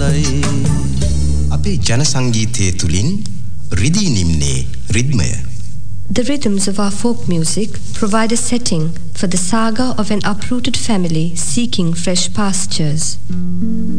පහළයි. අපේ ජන සංගීතයේ තුලින් රිදී නිම්නේ රිද්මය. The rhythms of our folk music provide a setting for the saga of an uprooted family seeking fresh pastures.